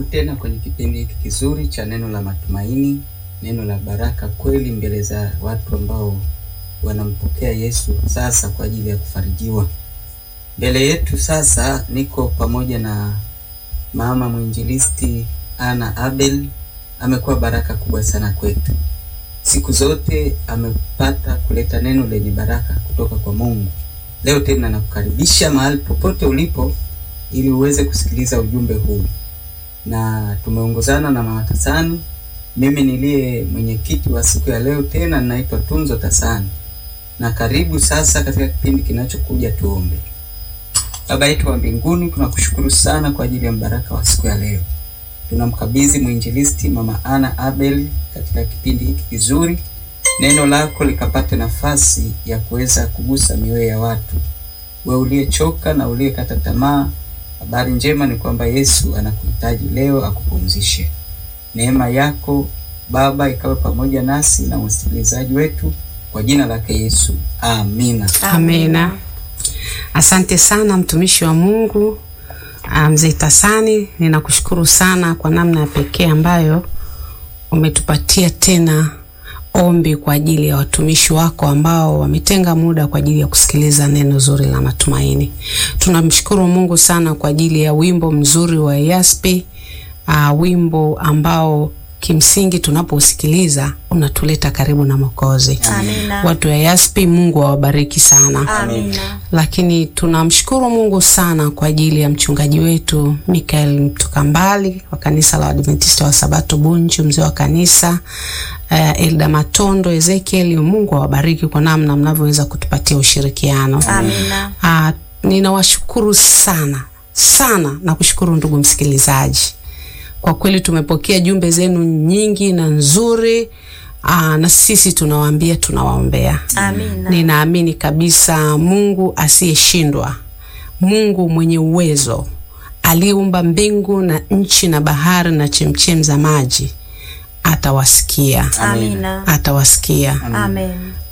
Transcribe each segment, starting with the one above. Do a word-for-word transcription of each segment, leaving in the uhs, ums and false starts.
tena kwenye kipindi hiki kizuri cha neno la matumaini, neno la baraka kweli mbele za watu ambao wanampokea Yesu sasa kwa ajili ya kufarijiwa. Mbele yetu sasa niko pamoja na mama mwinjilisti Ana Abel. Amekuwa baraka kubwa sana kwetu. Siku zote amepata kuleta neno lenye baraka kutoka kwa Mungu. Leo tena nakukaribisha mahali popote ulipo ili uweze kusikiliza ujumbe huu. Na tumeongozana na Mama Tasani. Mimi niliye mwenyekiti wa siku ya leo tena ninaitwa Tunzo Tasani. Na karibu sasa katika kipindi kinachokuja. Tuombe. Baba yetu wa mbinguni, tunakushukuru sana kwa ajili ya baraka wa siku ya leo. Tunamkabidhi mwinjilisti Mama Ana Abel katika kipindi hiki kizuri. Neno lako likapate nafasi ya kuweza kugusa mioyo ya watu. Wewe uliyechoka na uliyekata tamaa, habari njema ni kwamba Yesu anakuhitaji leo akupumzishe. Neema yako Baba ikawe pamoja nasi na wasikilizaji wetu kwa jina lake Yesu. Amina. Amina. Asante sana mtumishi wa Mungu Mzee Tasani, ninakushukuru sana kwa namna ya pekee ambayo umetupatia tena ombi kwa ajili ya watumishi wako ambao wametenga muda kwa ajili ya kusikiliza neno zuri la matumaini. Tunamshukuru Mungu sana kwa ajili ya wimbo mzuri wa Yaspi, uh, wimbo ambao kimsingi tunaposikiliza unatuleta karibu na Mwokozi. Amina. Watu wa Yaspi, Mungu awabariki sana. Amina. Lakini tunamshukuru Mungu sana kwa ajili ya mchungaji wetu Mikael Mtukambali wa kanisa la Adventista wa Sabato Bunju, mzee wa kanisa uh, Elda Matondo, Ezekiel. Mungu awabariki kwa namna mnavyoweza kutupatia ushirikiano. Amina. Uh, ninawashukuru sana sana na kushukuru ndugu msikilizaji. Kwa kweli tumepokea jumbe zenu nyingi na nzuri. Aa, na sisi tunawaambia tunawaombea. Amina. Ninaamini kabisa Mungu asiyeshindwa, Mungu mwenye uwezo, aliumba mbingu na nchi na bahari na chemchem za maji, atawasikia. Amina. Atawasikia. Amen.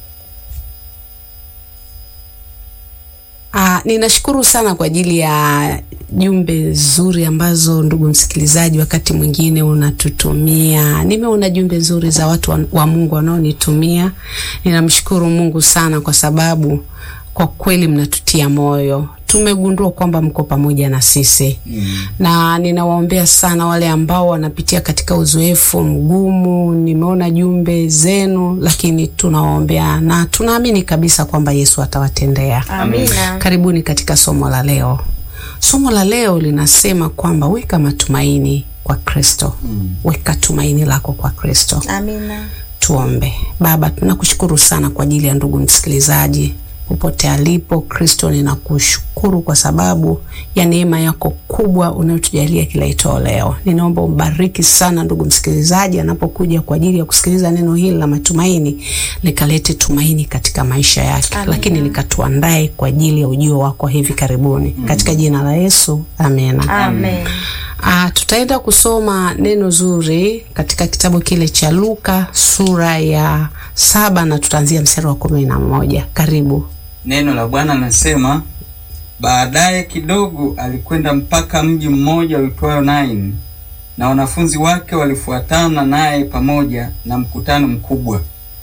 Ah, ninashukuru sana kwa ajili ya jumbe nzuri ambazo ndugu msikilizaji wakati mwingine unatutumia. Nimeona jumbe nzuri za watu wa, wa Mungu wanaonitumia. Ninamshukuru Mungu sana kwa sababu kwa kweli mnatutia moyo. Tumegundua kwamba mko pamoja na sisi. Mm. Na ninawaombea sana wale ambao wanapitia katika uzoefu mgumu. Nimeona jumbe zenu, lakini tunawaombea na tunaamini kabisa kwamba Yesu atawatendea. Amina. Karibuni katika somo la leo. Somo la leo linasema kwamba weka matumaini kwa Kristo. Mm. Weka tumaini lako kwa Kristo. Amina. Tuombe. Baba, tunakushukuru sana kwa ajili ya ndugu msikilizaji popote alipo. Kristo, ninakushukuru kwa sababu ya neema yako kubwa unayotujalia kila itoo leo. Ninaomba umbariki sana ndugu msikilizaji anapokuja kwa ajili ya kusikiliza neno hili la matumaini, likalete tumaini katika maisha yake. Amina. Lakini likatuandae kwa ajili ya ujio wako hivi karibuni. Mm. Katika jina la Yesu. Amena. Amen. Ah, tutaenda kusoma neno zuri katika kitabu kile cha Luka sura ya saba na tutaanzia mstari wa kumi na moja. Karibu. Neno la Bwana nasema, baadaye kidogo alikwenda mpaka mji mmoja uitwao Naini, na wanafunzi wake walifuatana naye pamoja na mkutano mkubwa.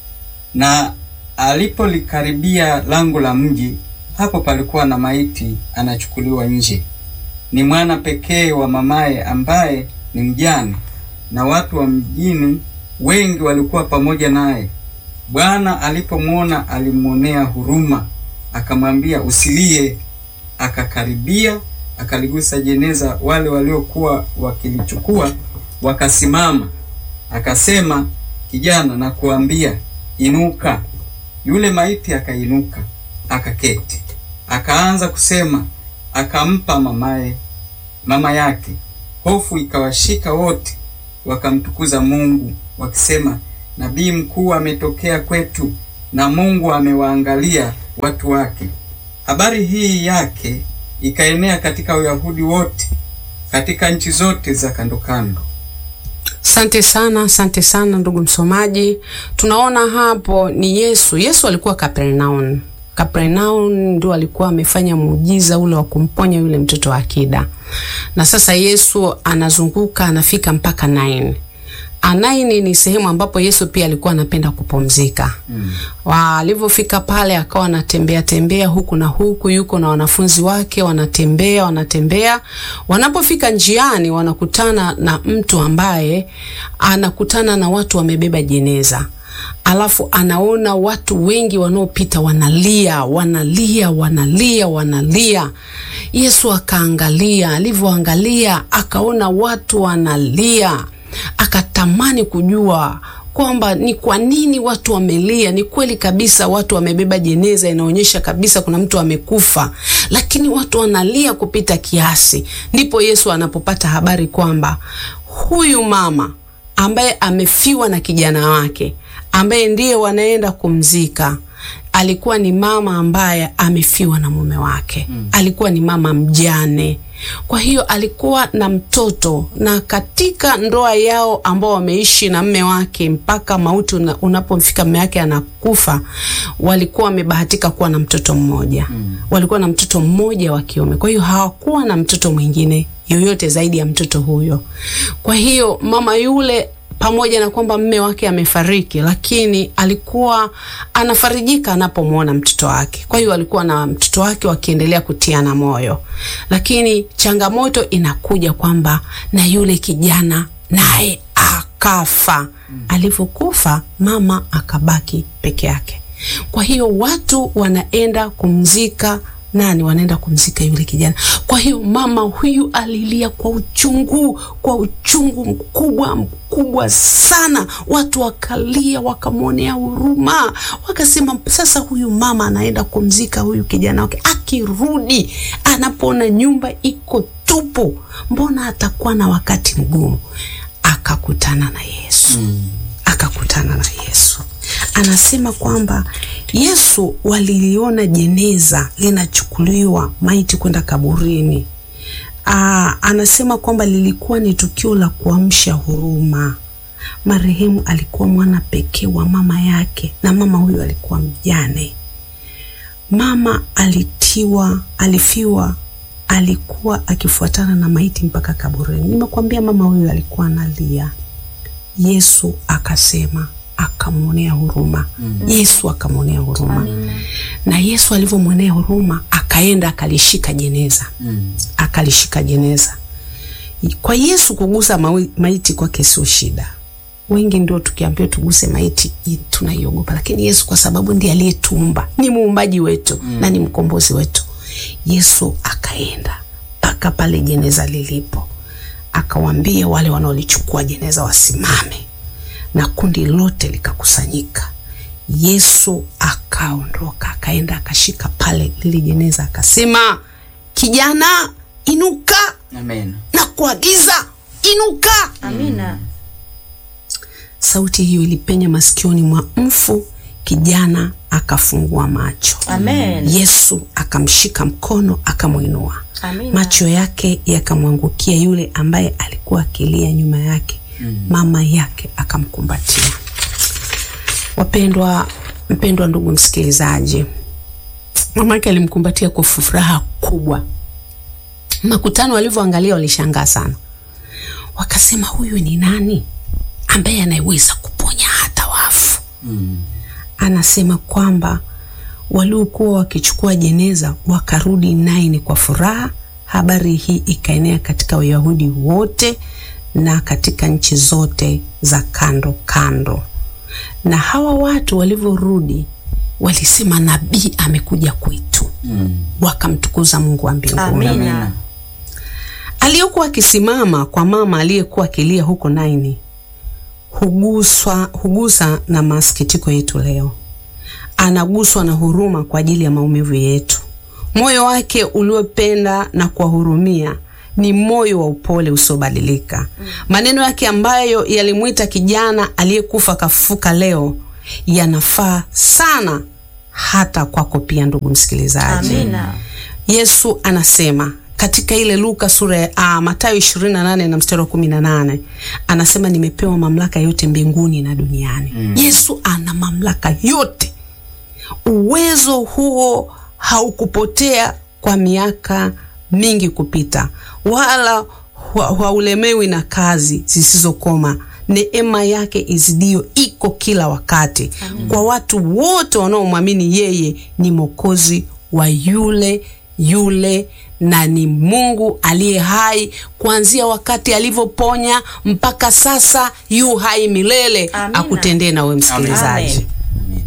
Na alipolikaribia lango la mji, hapo palikuwa na maiti anachukuliwa nje. Ni mwana pekee wa mamaye ambaye ni mjane, na watu wa mjini wengi walikuwa pamoja naye. Bwana alipomwona alimwonea huruma, akamwambia, usilie. Akakaribia, akaligusa jeneza. Wale waliokuwa wakilichukua wakasimama. Akasema, kijana, na kuambia, inuka. Yule maiti akainuka, akaketi. Akaanza kusema, akampa mamaye mama yake. Hofu ikawashika wote, wakamtukuza Mungu wakisema, nabii mkuu ametokea kwetu, na Mungu amewaangalia watu wake. Habari hii yake ikaenea katika Uyahudi wote, katika nchi zote za kando kando. Asante sana, asante sana ndugu msomaji. Tunaona hapo ni Yesu. Yesu alikuwa Kapernaum. Kapernaum ndio alikuwa amefanya muujiza ule wa kumponya yule mtoto wa akida. Na sasa Yesu anazunguka, anafika mpaka Naini. Anaini ni sehemu ambapo Yesu pia alikuwa anapenda kupumzika. Mm. Walipofika pale akawa anatembea tembea huku na huku, yuko na wanafunzi wake wanatembea wanatembea. Wanapofika njiani wanakutana na mtu ambaye anakutana na watu wamebeba jeneza. Alafu anaona watu wengi wanaopita wanalia, wanalia, wanalia, wanalia. Yesu akaangalia, alivyoangalia akaona watu wanalia. Akatamani kujua kwamba ni kwa nini watu wamelia. Ni kweli kabisa watu wamebeba jeneza, inaonyesha kabisa kuna mtu amekufa, lakini watu wanalia kupita kiasi. Ndipo Yesu anapopata habari kwamba huyu mama ambaye amefiwa na kijana wake, ambaye ndiye wanaenda kumzika, alikuwa ni mama ambaye amefiwa na mume wake. Mm. Alikuwa ni mama mjane. Kwa hiyo alikuwa na mtoto, na katika ndoa yao ambao wameishi na mume wake mpaka mauti una, unapomfika mume wake anakufa, walikuwa wamebahatika kuwa na mtoto mmoja. Mm. Walikuwa na mtoto mmoja wa kiume. Kwa hiyo hawakuwa na mtoto mwingine yoyote zaidi ya mtoto huyo. Kwa hiyo mama yule, pamoja na kwamba mume wake amefariki, lakini alikuwa anafarijika anapomuona mtoto wake. Kwa hiyo alikuwa na mtoto wake wakiendelea kutiana moyo. Lakini changamoto inakuja kwamba na yule kijana naye akafa. Mm. Alivyokufa mama akabaki peke yake. Kwa hiyo watu wanaenda kumzika nani? Wanaenda kumzika yule kijana. Kwa hiyo mama huyu alilia kwa uchungu, kwa uchungu mkubwa mkubwa sana. Watu wakalia, wakamwonea huruma, wakasema sasa huyu mama anaenda kumzika huyu kijana wake, akirudi anapoona nyumba iko tupu, mbona atakuwa na wakati mgumu? Akakutana na Yesu. Mm. Akakutana na Yesu. Anasema kwamba Yesu waliliona jeneza linachukuliwa maiti kwenda kaburini. Aa, anasema kwamba lilikuwa ni tukio la kuamsha huruma. Marehemu alikuwa mwana pekee wa mama yake, na mama huyu alikuwa mjane. Mama alitiwa, alifiwa, alikuwa akifuatana na maiti mpaka kaburini. Nimekwambia mama huyu alikuwa analia. Yesu akasema, akamwonea huruma. Mm. Yesu akamwonea huruma. Amina. Na Yesu alivyomwonea huruma akaenda akalishika jeneza. Mm. Akalishika jeneza. Kwa Yesu kugusa maiti kwake sio shida. Wengi ndio tukiambiwa tuguse maiti tunaiogopa, lakini Yesu kwa sababu ndiye aliyetuumba, ni muumbaji wetu. Mm. Na ni mkombozi wetu. Yesu akaenda mpaka pale jeneza lilipo. Akawaambia wale wanaolichukua jeneza wasimame, na kundi lote likakusanyika. Yesu akaondoka, akaenda akashika pale lile jeneza, akasema, kijana inuka. Amen. Na kuagiza inuka. Amina. Sauti hiyo ilipenya masikioni mwa mfu, kijana akafungua macho. Amen. Yesu akamshika mkono akamuinua. Amina. Macho yake yakamwangukia yule ambaye alikuwa akilia nyuma yake. Mm. Mama yake akamkumbatia. Wapendwa, mpendwa ndugu msikilizaji, mama yake alimkumbatia kwa furaha kubwa. Makutano walivyoangalia walishangaa sana. Wakasema, huyu ni nani ambaye anaweza kuponya hata wafu? Mm. Anasema kwamba waliokuwa wakichukua jeneza wakarudi Naini kwa furaha. Habari hii ikaenea katika Wayahudi wote na katika nchi zote za kando kando. Na hawa watu walivyorudi walisema, nabii amekuja kwetu. Mm. Wakamtukuza Mungu wa mbinguni. Amina. Aliyokuwa akisimama kwa mama aliyekuwa akilia huko Naini huguswa hugusa na masikitiko yetu leo. Anaguswa na huruma kwa ajili ya maumivu yetu. Moyo wake uliopenda na kuwahurumia ni moyo wa upole usiobadilika. Mm. Maneno yake ambayo yalimuita kijana aliyekufa kafufuka leo yanafaa sana hata kwako pia ndugu msikilizaji. Amina. Yesu anasema katika ile Luka sura ya uh, Mathayo ishirini na nane na mstari wa kumi na nane, anasema nimepewa mamlaka yote mbinguni na duniani. Mm. Yesu ana mamlaka yote. Uwezo huo haukupotea kwa miaka mingi kupita, wala haulemewi na kazi zisizokoma. Neema yake izidio iko kila wakati. Amen. Kwa watu wote wanaomwamini yeye ni Mwokozi wa yule yule na ni Mungu aliye hai kuanzia wakati alivyoponya mpaka sasa, yu hai milele. Amina. Akutendee na wewe msikilizaji. Amen.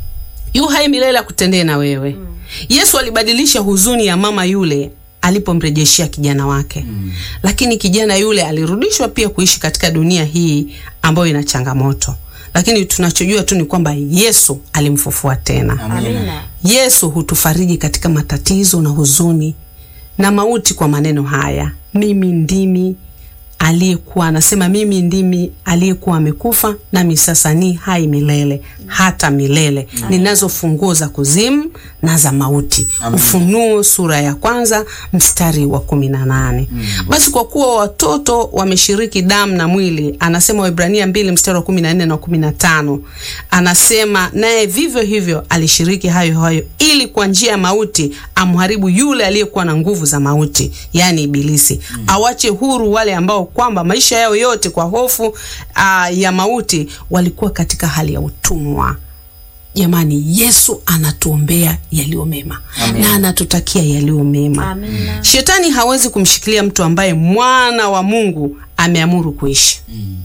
Yu hai milele akutendee na wewe. Mm. Yesu alibadilisha huzuni ya mama yule alipomrejeshia kijana wake. Mm. Lakini kijana yule alirudishwa pia kuishi katika dunia hii ambayo ina changamoto. Lakini tunachojua tu ni kwamba Yesu alimfufua tena. Amina. Yesu hutufariji katika matatizo na huzuni na mauti kwa maneno haya: mimi ndimi aliyekuwa, anasema mimi ndimi aliyekuwa amekufa, nami sasa ni hai milele hata milele. Amen. Ninazo funguo za kuzimu na za mauti. Amen. Ufunuo sura ya kwanza mstari wa kumi na nane. Mm. Basi kwa kuwa watoto wameshiriki damu na mwili, anasema Waebrania mbili mstari wa kumi na nne na kumi na tano, anasema naye vivyo hivyo alishiriki hayo hayo, ili kwa njia ya mauti amharibu yule aliyekuwa na nguvu za mauti, yani Ibilisi. Mm. Awache huru wale ambao kwamba maisha yao yote kwa hofu uh, ya mauti walikuwa katika hali ya utumwa. Jamani, Yesu anatuombea yaliyo mema. Amen. Na anatutakia yaliyo mema. Amen. Shetani hawezi kumshikilia mtu ambaye mwana wa Mungu ameamuru kuishi. Mm.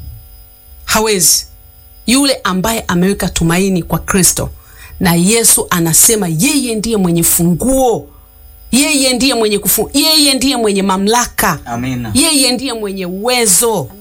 Hawezi. Yule ambaye ameweka tumaini kwa Kristo, na Yesu anasema yeye ndiye mwenye funguo, yeye ndiye mwenye kufu, yeye ndiye mwenye mamlaka. Amina. Yeye ndiye mwenye uwezo. Amen.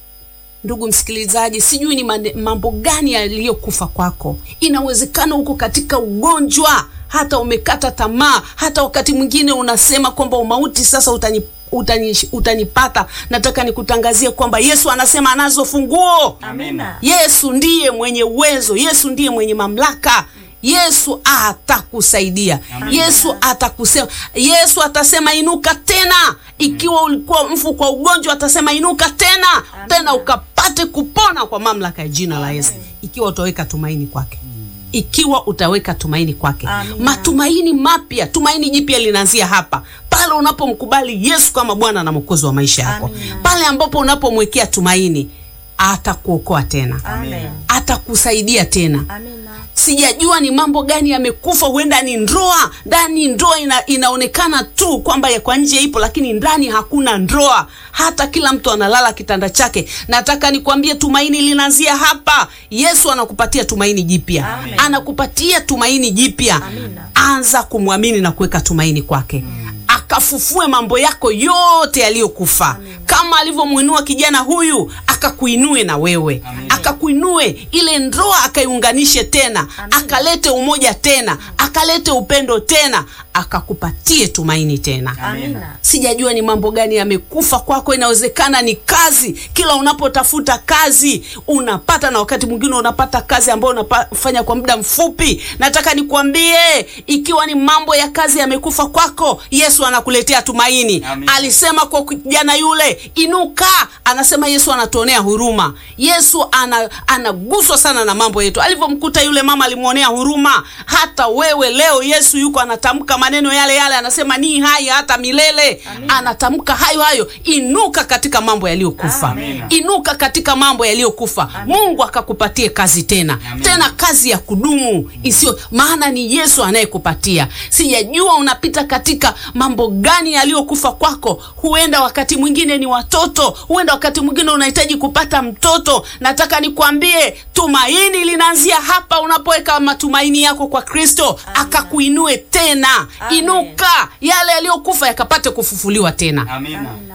Ndugu msikilizaji, sijui ni mambo gani yaliyokufa kwako. Inawezekana uko katika ugonjwa, hata umekata tamaa, hata wakati mwingine unasema kwamba umauti sasa utani Utani, utanipata. Nataka nikutangazie kwamba Yesu anasema anazo funguo. Amina. Yesu ndiye mwenye uwezo, Yesu ndiye mwenye mamlaka. Yesu atakusaidia. Amina. Yesu atakusema, Yesu atasema inuka tena. Ikiwa ulikuwa mfu kwa ugonjwa, atasema inuka tena. Amina. Tena ukapate kupona kwa mamlaka ya jina la Yesu. Ikiwa utaweka tumaini kwake. Ikiwa utaweka tumaini kwake. Amina. Matumaini mapya, tumaini jipya linaanzia hapa. Pale unapomkubali Yesu kama Bwana na Mwokozi wa maisha yako. Amina. Pale ambapo unapomwekea tumaini, atakuokoa tena. Amen. Atakusaidia tena. Amina. Sijajua ni mambo gani yamekufa, huenda ni ndoa. Ndani ndoa ina, inaonekana tu kwamba kwa nje ipo, lakini ndani hakuna ndoa. Hata kila mtu analala kitanda chake. Nataka nikwambie tumaini linaanzia hapa. Yesu anakupatia tumaini jipya. Anakupatia tumaini jipya. Anza kumwamini na kuweka tumaini kwake. Mm. Akafufue mambo yako yote yaliyokufa. Kama alivyomuinua kijana huyu, akakuinue na wewe. Amen. Akakuinue ile ndoa, akaiunganishe tena. Amen. Akalete umoja tena. Akalete upendo tena. Akakupatie tumaini tena. Amen. Sijajua ni mambo gani yamekufa kwako. Inawezekana ni kazi. Kila unapotafuta kazi unapata, na wakati mwingine unapata kazi ambayo unafanya kwa muda mfupi. Nataka nikwambie, ikiwa ni mambo ya kazi yamekufa kwako, Yesu anakuletea tumaini. Amen. Alisema kwa kijana yule, inuka. Anasema Yesu anatuonea huruma. Yesu ana, anaguswa sana na mambo yetu. Alivyomkuta yule mama alimuonea huruma. Hata wewe leo Yesu yuko anatamka maneno yale yale, anasema ni hai hata milele. Amen. Anatamka hayo hayo. Inuka katika mambo yaliyokufa. Inuka katika mambo yaliyokufa. Mungu akakupatie kazi tena. Amen. Tena kazi ya kudumu isiyo, maana ni Yesu anayekupatia. Sijajua unapita katika mambo gani yaliyokufa kwako. Huenda wakati mwingine ni watoto, huenda wakati mwingine unahitaji kupata mtoto. Nataka nikwambie tumaini linaanzia hapa, unapoweka matumaini yako kwa Kristo. Akakuinue tena. Amen. Inuka, yale yaliyokufa yakapate kufufuliwa tena. Amen. Amen.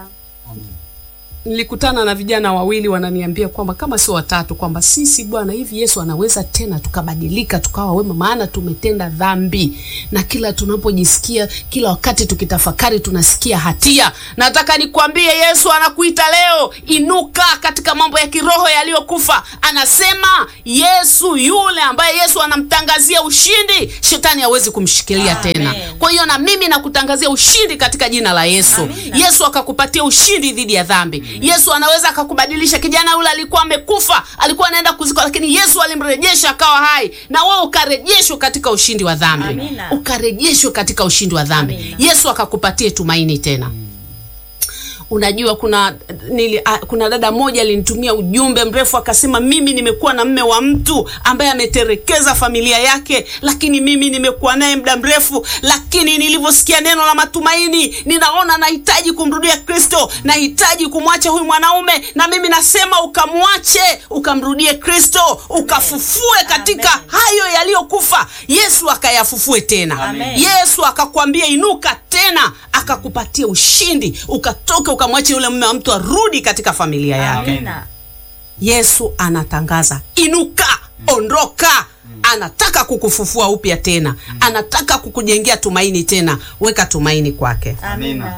Nilikutana na vijana wawili wananiambia kwamba kama sio watatu, kwamba sisi bwana, hivi Yesu anaweza tena tukabadilika tukawa wema, maana tumetenda dhambi. Na kila tunapojisikia, kila wakati tukitafakari, tunasikia hatia. Nataka nikwambie Yesu anakuita leo, inuka katika mambo ya kiroho yaliyokufa. Anasema Yesu yule ambaye Yesu anamtangazia ushindi, shetani hawezi kumshikilia tena. Kwa hiyo na mimi nakutangazia ushindi katika jina la Yesu. Amen. Yesu akakupatia ushindi dhidi ya dhambi. Yesu anaweza akakubadilisha. Kijana yule alikuwa amekufa, alikuwa anaenda kuzikwa, lakini Yesu alimrejesha akawa hai, na wewe ukarejeshwa katika ushindi wa dhambi. Amina. Ukarejeshwa katika ushindi wa dhambi. Amina. Yesu akakupatia tumaini tena. Unajua kuna nili, uh, kuna dada moja alinitumia ujumbe mrefu akasema, mimi nimekuwa na mme wa mtu ambaye ameterekeza familia yake, lakini mimi nimekuwa naye muda mrefu, lakini nilivyosikia neno la matumaini ninaona nahitaji kumrudia Kristo, nahitaji kumwacha huyu mwanaume. Na mimi nasema ukamwache, ukamrudie Kristo, ukafufue katika Amen. hayo yaliyokufa. Yesu akayafufue tena. Amen. Yesu akakwambia inuka tena, akakupatia ushindi, ukatoka ukamwache yule mume wa mtu arudi katika familia yake. Amina. Yesu anatangaza inuka, ondoka. Anataka kukufufua upya tena. Anataka kukujengea tumaini tena. Weka tumaini kwake. Amina.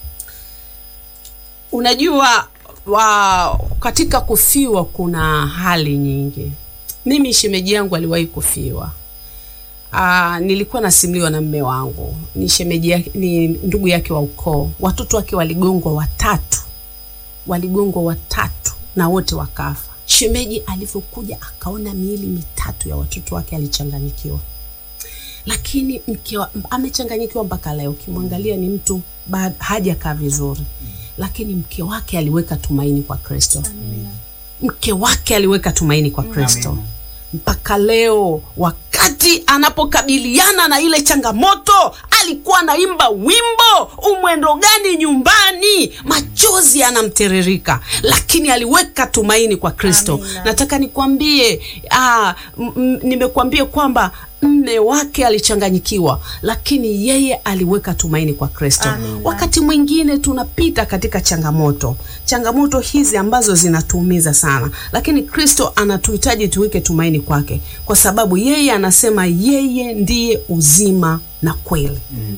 Unajua wa, katika kufiwa kuna hali nyingi. Mimi shemeji yangu aliwahi kufiwa. Ah, nilikuwa nasimuliwa na mume wangu. Ni shemeji yake, ni ndugu yake wa ukoo. Watoto wake waligongwa watatu. Waligongwa watatu na wote wakafa. Shemeji alivyokuja akaona miili mitatu ya watoto wake, alichanganyikiwa. Lakini mke amechanganyikiwa mpaka leo. Ukimwangalia ni mtu hajakaa vizuri. Lakini mke wake aliweka tumaini kwa Kristo. Amina. Mke wake aliweka tumaini kwa Kristo. Mpaka leo wakati anapokabiliana na ile changamoto, alikuwa anaimba wimbo, umwendo gani nyumbani, machozi yanamtiririka, lakini aliweka tumaini kwa Kristo. Nataka nikwambie, ah, nimekuambia kwamba mme wake alichanganyikiwa, lakini yeye aliweka tumaini kwa Kristo. Wakati mwingine tunapita katika changamoto. Changamoto hizi ambazo zinatuumiza sana, lakini Kristo anatuhitaji tuweke tumaini kwake, kwa sababu yeye anasema yeye ndiye uzima na kweli. Mm.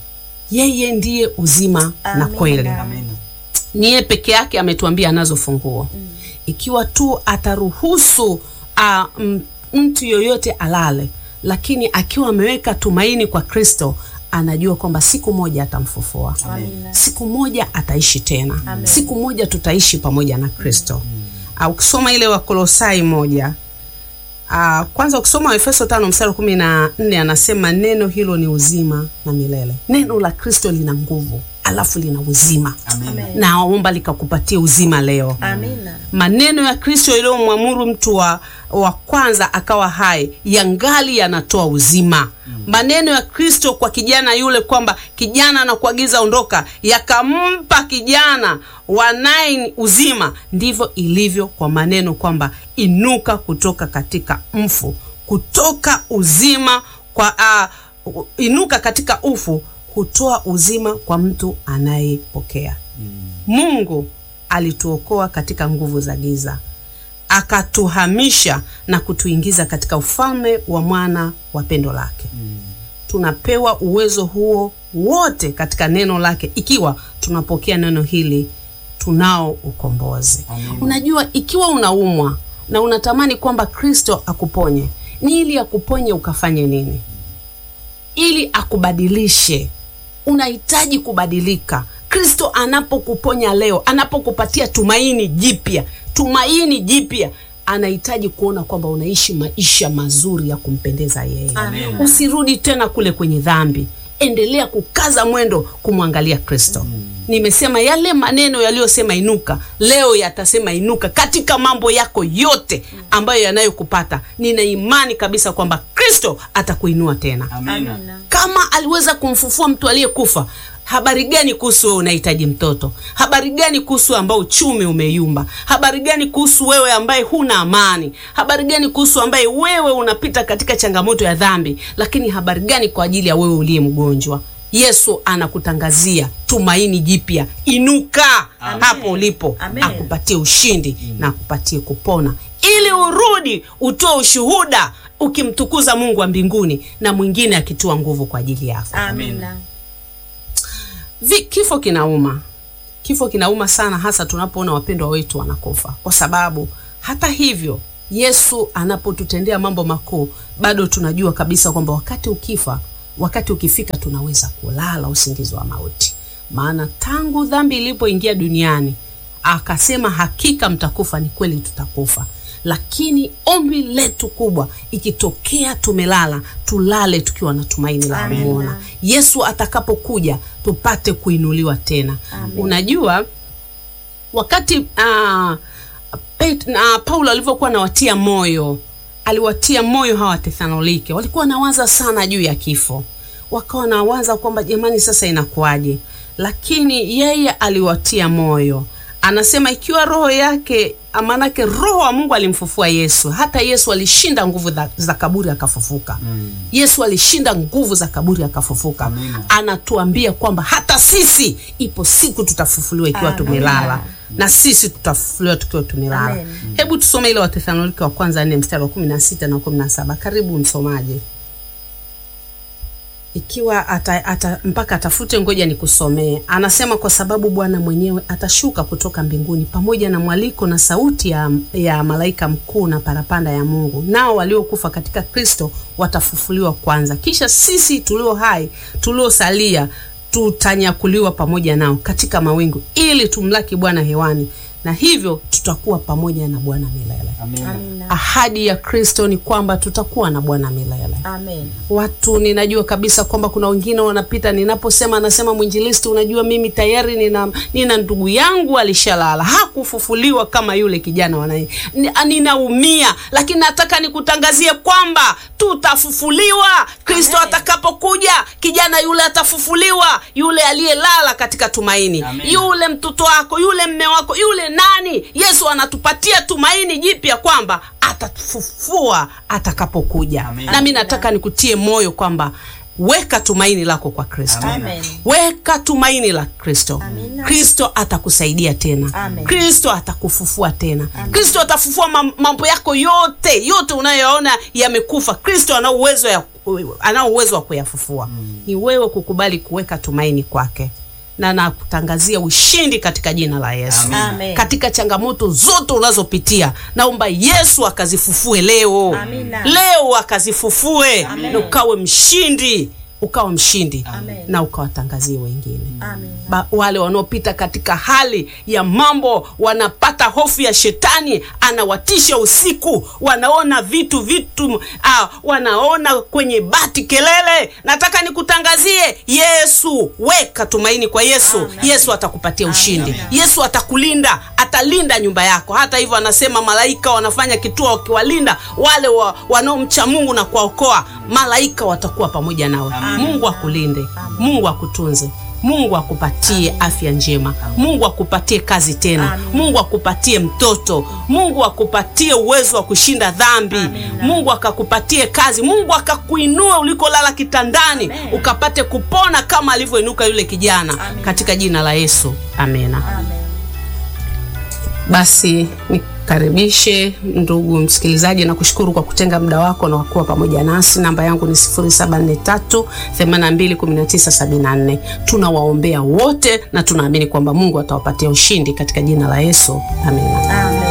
Yeye ndiye uzima Amina. na kweli. Amina. Ni yeye peke yake ametuambia anazo funguo. Mm. Ikiwa tu ataruhusu uh, mtu yoyote alale, lakini akiwa ameweka tumaini kwa Kristo, anajua kwamba siku moja atamfufua. Amina. Siku moja ataishi tena. Amen. Siku moja tutaishi pamoja na Kristo. Mm. Uh, ukisoma ile wa Kolosai moja, uh, kwanza ukisoma Efeso tano mstari kumi na nne anasema neno hilo ni uzima na milele. Neno la Kristo lina nguvu, alafu lina uzima. Amen. Na naomba likakupatia uzima leo. Amina. Maneno ya Kristo yaliyomwamuru mtu wa, wa kwanza akawa hai, yangali yanatoa uzima. Mm. Maneno ya Kristo kwa kijana yule kwamba kijana anakuagiza ondoka, yakampa kijana wanaye uzima. Ndivyo ilivyo kwa maneno kwamba inuka kutoka katika mfu, kutoka uzima kwa uh, inuka katika ufu, kutoa uzima kwa mtu anayepokea. Mm. Mungu alituokoa katika nguvu za giza, akatuhamisha na kutuingiza katika ufalme wa mwana wa pendo lake. Mm. Tunapewa uwezo huo wote katika neno lake, ikiwa tunapokea neno hili, tunao ukombozi. Amen. Unajua, ikiwa unaumwa na unatamani kwamba Kristo akuponye, ni ili akuponye ukafanye nini? Ili akubadilishe. Unahitaji kubadilika. Kristo anapokuponya leo, anapokupatia tumaini jipya, tumaini jipya, anahitaji kuona kwamba unaishi maisha mazuri ya kumpendeza yeye. Amen. Usirudi tena kule kwenye dhambi. Endelea kukaza mwendo kumwangalia Kristo. Mm. Nimesema yale maneno yaliyosema inuka, leo yatasema inuka katika mambo yako yote ambayo yanayokupata. Nina imani kabisa kwamba Kristo atakuinua tena. Amen. Kama aliweza kumfufua mtu aliyekufa, habari gani kuhusu wewe unahitaji mtoto? Habari gani kuhusu ambao uchumi umeyumba? Habari gani kuhusu wewe ambaye huna amani? Habari gani kuhusu ambaye wewe unapita katika changamoto ya dhambi? Lakini habari gani kwa ajili ya wewe uliye mgonjwa? Yesu anakutangazia tumaini jipya. Inuka. Amen. Hapo ulipo. Amen. Akupatie ushindi. Mm. na akupatie kupona, ili urudi utoe ushuhuda ukimtukuza Mungu wa mbinguni na mwingine akitua nguvu kwa ajili yako. Amen. Kifo kinauma. Kifo kinauma sana, hasa tunapoona wapendwa wetu wanakufa. Kwa sababu hata hivyo Yesu anapotutendea mambo makuu, bado tunajua kabisa kwamba wakati ukifa, wakati ukifika, tunaweza kulala usingizi wa mauti. Maana tangu dhambi ilipoingia duniani, akasema hakika mtakufa. Ni kweli tutakufa, lakini ombi letu kubwa, ikitokea tumelala, tulale tukiwa na tumaini la kumuona Yesu atakapokuja, tupate kuinuliwa tena. Amen. Unajua wakati uh, Pet, uh, Paulo alivyokuwa anawatia moyo, aliwatia moyo hawa Thesalonike. Walikuwa nawaza sana juu ya kifo, wakawa nawaza kwamba jamani sasa inakuaje, lakini yeye aliwatia moyo. Anasema ikiwa roho yake, amanake roho wa Mungu alimfufua Yesu, hata Yesu alishinda nguvu za, za kaburi akafufuka. Mm. Yesu alishinda nguvu za kaburi akafufuka. Amen. Anatuambia kwamba hata sisi ipo siku tutafufuliwa ikiwa tumelala. Na sisi tutafufuliwa tukiwa tumelala. Amen. Hebu tusome ile Wathesalonike wa kwanza nne mstari wa kumi na sita na kumi na saba. Karibu msomaje. Ikiwa ata, ata, mpaka atafute, ngoja nikusomee. Anasema kwa sababu Bwana mwenyewe atashuka kutoka mbinguni pamoja na mwaliko na sauti ya, ya malaika mkuu na parapanda ya Mungu, nao waliokufa katika Kristo watafufuliwa kwanza. Kisha sisi tulio hai tuliosalia tutanyakuliwa pamoja nao katika mawingu ili tumlaki Bwana hewani, na hivyo tutakuwa pamoja na Bwana milele. Amen. Amen. Ahadi ya Kristo ni kwamba tutakuwa na Bwana milele. Amen. Watu ninajua kabisa kwamba kuna wengine wanapita, ninaposema anasema mwinjilisti, unajua mimi tayari nina nina ndugu yangu alishalala, hakufufuliwa kama yule kijana wanaye. Ninaumia, lakini nataka nikutangazie kwamba tutafufuliwa. Kristo atakapokuja, kijana yule atafufuliwa, yule aliyelala katika tumaini. Amen. Yule mtoto wako, yule mme wako, yule nani, Yesu anatupatia tumaini jipya kwamba atatufufua atakapokuja. Na mimi nataka nikutie moyo kwamba weka tumaini lako kwa Kristo. Amen. Weka tumaini la Kristo. Kristo atakusaidia tena. Amen. Kristo atakufufua tena. Amen. Kristo atafufua mambo yako yote, yote unayoona yamekufa. Kristo ana uwezo ya ana uwezo wa kuyafufua. Mm. Ni wewe kukubali kuweka tumaini kwake. Na nakutangazia ushindi katika jina la Yesu. Amen. Katika changamoto zote unazopitia, naomba Yesu akazifufue leo. Amen. Leo akazifufue. Amen. Na ukawe mshindi, ukawa mshindi. Amen. Na ukawatangazie wengine. Ba, wale wanaopita katika hali ya mambo, wanapata hofu ya shetani, anawatisha usiku, wanaona vitu vitu uh, wanaona kwenye bati kelele, nataka nikutangazie Yesu, weka tumaini kwa Yesu. Amen. Yesu atakupatia ushindi. Amen. Yesu atakulinda, atalinda nyumba yako. Hata hivyo anasema malaika wanafanya kituo wakiwalinda wale wa, wanaomcha Mungu na kuwaokoa. Malaika watakuwa pamoja nawe. Mungu akulinde. Amen. Mungu akutunze. Mungu akupatie Amen. Afya njema. Amen. Mungu akupatie kazi tena. Amen. Mungu akupatie mtoto. Mungu akupatie uwezo wa kushinda dhambi. Amen. Mungu akakupatie kazi. Mungu akakuinua ulikolala kitandani. Amen. Ukapate kupona kama alivyoinuka yule kijana. Amen. Katika jina la Yesu. Amen. Amen. Basi nikaribishe ndugu msikilizaji na kushukuru kwa kutenga muda wako na kuwa pamoja nasi. Namba yangu ni sifuri saba nne tatu themanini na mbili kumi na tisa sabini na nne. Tunawaombea wote na tunaamini kwamba Mungu atawapatia ushindi katika jina la Yesu. Amen. Amen.